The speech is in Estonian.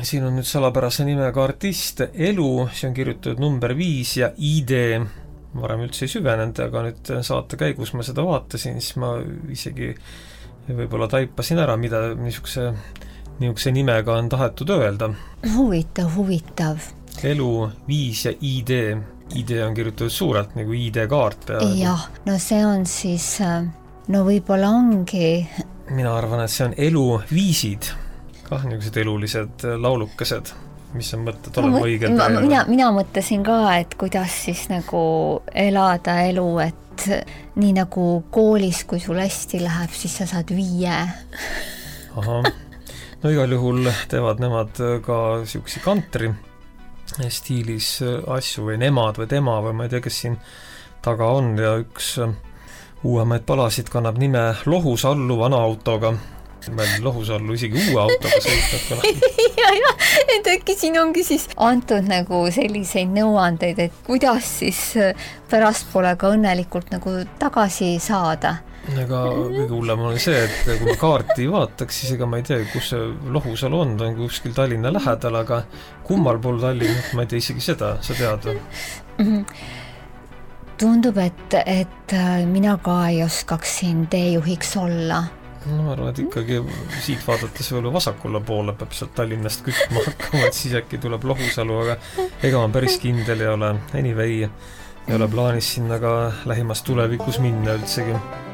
siin on nüüd salapärase nimega artist Elu, see on kirjutatud number 5 ja ID. Varem üldse ei süvenenud, aga nüüd saate käigus ma seda vaatasin, siis ma isegi võib-olla taipasin ära, mida niisuguse nimega on tahetud öelda. Huvitav. Elu, 5 ja ID. ID on kirjutatud suurelt, nagu ID-kaart. Jah, no see on siis, no võib-olla ongi. Mina arvan, et see on eluviisid. Kah niisugused elulised laulukesed, mis on mõtted olema õigel teel. Mina mõtlesin ka, et kuidas siis nagu elada elu, et nii nagu koolis, kui sul hästi läheb, siis sa saad 5. Aha. No igal juhul teevad nemad ka siuksi kantri stiilis asju või nemad või tema või ma ei tea, kes siin taga on ja üks uuemaid palasid kannab nime Lohusallu vana autoga. Meil Lohusallu isegi uue autoga sõitnud kuna. ja, et äkki siin ongi siis antud nagu selliseid nõuandeid, et kuidas siis pärast pole ka õnnelikult nagu tagasi saada. Aga kõige hullem on see, et kui ma kaarti vaataks, siis ega ma ei tea, kus see Lohusalu on, ta on kuskil Tallinna lähedal, aga kummal pool Tallinnat, ma ei tea isegi seda, sa tead? Tundub, et mina ka ei oskaks siin teejuhiks olla. No ma arvan, et ikkagi siit vaadates võib-olla vasakulla poole peab sealt Tallinnast kütma hakkama, et siis äkki tuleb Lohusalu, aga ega ma päris kindel ei ole. Anyway, ei ole plaanis sinna ka lähimas tulevikus minna üldsegi.